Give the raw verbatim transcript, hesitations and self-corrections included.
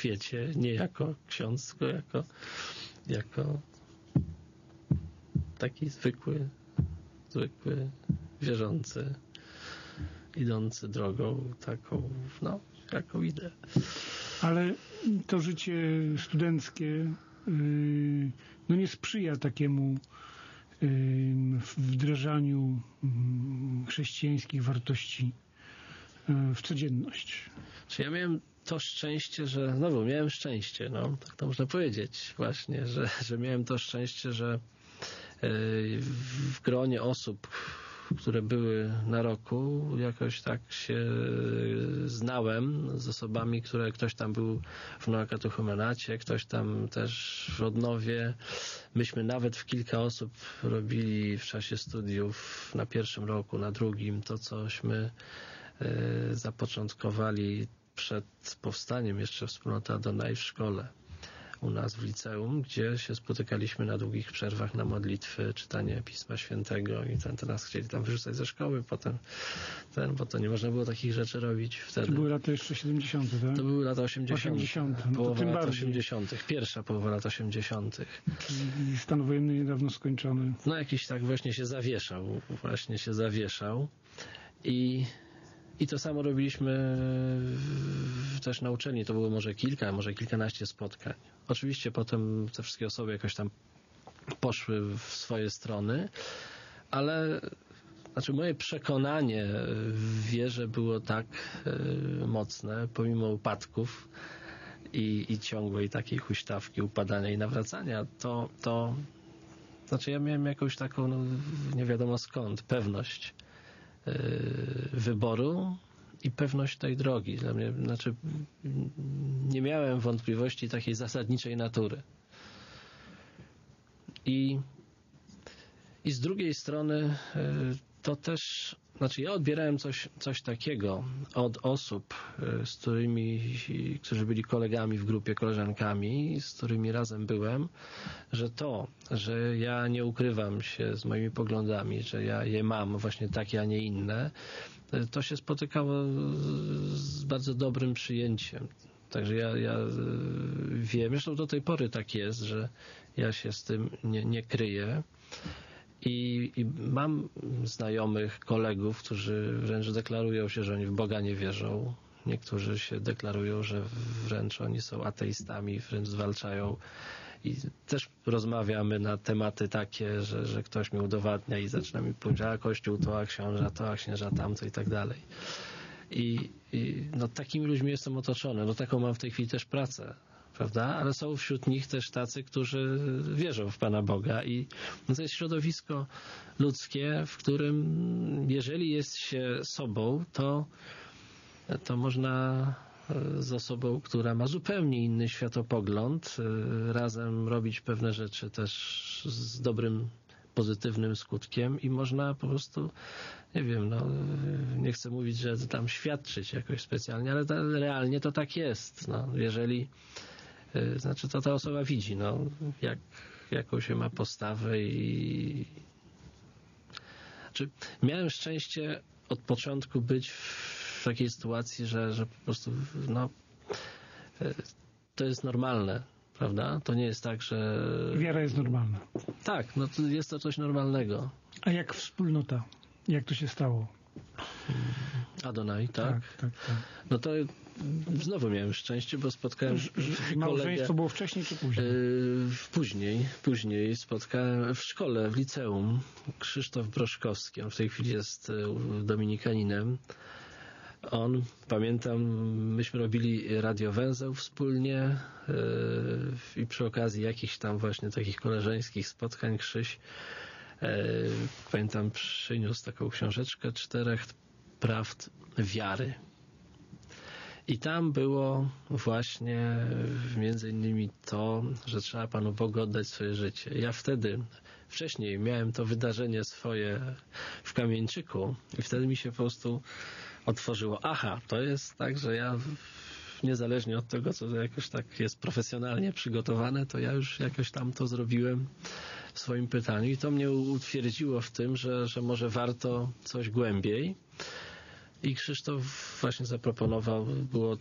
świecie, nie jako ksiądz, tylko jako, jako taki zwykły, zwykły, wierzący, idący drogą taką, no, jaką idę. Ale to życie studenckie no nie sprzyja takiemu wdrażaniu chrześcijańskich wartości w codzienność. Czy ja miałem to szczęście, że znowu miałem szczęście, no, tak to można powiedzieć właśnie, że, że miałem to szczęście, że w gronie osób, które były na roku, jakoś tak się znałem z osobami, które ktoś tam był w Noakatechumenacie, ktoś tam też w Rodnowie. Myśmy nawet w kilka osób robili w czasie studiów na pierwszym roku, na drugim, to cośmy zapoczątkowali przed powstaniem jeszcze wspólnota Adonai w szkole u nas w liceum, gdzie się spotykaliśmy na długich przerwach na modlitwy, czytanie Pisma Świętego i ten, to nas chcieli tam wyrzucać ze szkoły potem, ten, bo to nie można było takich rzeczy robić wtedy. To były lata jeszcze siedemdziesiąte, tak? To były lata osiemdziesiąte. osiemdziesiąte. No połowa lat bardziej. osiemdziesiątych. Pierwsza połowa lat osiemdziesiątych. I stan wojenny niedawno skończony. No jakiś tak właśnie się zawieszał. Właśnie się zawieszał. I I to samo robiliśmy też na uczelni. To było może kilka, może kilkanaście spotkań. Oczywiście potem te wszystkie osoby jakoś tam poszły w swoje strony, ale znaczy moje przekonanie w wierze było tak mocne, pomimo upadków i, i ciągłej takiej huśtawki, upadania i nawracania, to, to znaczy ja miałem jakąś taką, no, nie wiadomo skąd, pewność wyboru i pewność tej drogi. Dla mnie, znaczy, nie miałem wątpliwości takiej zasadniczej natury. I, i z drugiej strony to też, znaczy ja odbierałem coś, coś takiego od osób, z którymi, którzy byli kolegami w grupie, koleżankami, z którymi razem byłem, że to, że ja nie ukrywam się z moimi poglądami, że ja je mam właśnie takie, a nie inne, to się spotykało z bardzo dobrym przyjęciem. Także ja, ja wiem, zresztą do tej pory tak jest, że ja się z tym nie, nie kryję. I, I mam znajomych, kolegów, którzy wręcz deklarują się, że oni w Boga nie wierzą. Niektórzy się deklarują, że wręcz oni są ateistami, wręcz zwalczają. I też rozmawiamy na tematy takie, że, że ktoś mi udowadnia i zaczyna mi powiedzieć, a Kościół to, a książę to, a księża tamto i tak dalej. I, i no, takimi ludźmi jestem otoczony. No taką mam w tej chwili też pracę. Prawda? Ale są wśród nich też tacy, którzy wierzą w Pana Boga i no to jest środowisko ludzkie, w którym jeżeli jest się sobą, to, to można z osobą, która ma zupełnie inny światopogląd, razem robić pewne rzeczy też z dobrym, pozytywnym skutkiem i można po prostu, nie wiem, no, nie chcę mówić, że tam świadczyć jakoś specjalnie, ale ta, realnie to tak jest. No, jeżeli znaczy to ta osoba widzi, no, jak, jaką się ma postawę i znaczy, miałem szczęście od początku być w takiej sytuacji, że, że po prostu no, to jest normalne, prawda? To nie jest tak, że... Wiara jest normalna. Tak, no to jest to coś normalnego. A jak wspólnota? Jak to się stało? Adonai, tak? Tak, tak, tak. No to znowu miałem szczęście, bo spotkałem Małżeństwo było wcześniej czy później? Yy, później, później spotkałem w szkole, w liceum Krzysztof Broszkowski, on w tej chwili jest dominikaninem. On, pamiętam, myśmy robili radiowęzeł wspólnie yy, i przy okazji jakichś tam właśnie takich koleżeńskich spotkań Krzyś, yy, pamiętam, przyniósł taką książeczkę czterech prawd wiary. I tam było właśnie między innymi to, że trzeba Panu Bogu oddać swoje życie. Ja wtedy, wcześniej miałem to wydarzenie swoje w Kamieńczyku i wtedy mi się po prostu otworzyło. Aha, to jest tak, że ja niezależnie od tego, co jakoś tak jest profesjonalnie przygotowane, to ja już jakoś tam to zrobiłem w swoim pytaniu i to mnie utwierdziło w tym, że, że może warto coś głębiej. I Krzysztof właśnie zaproponował, było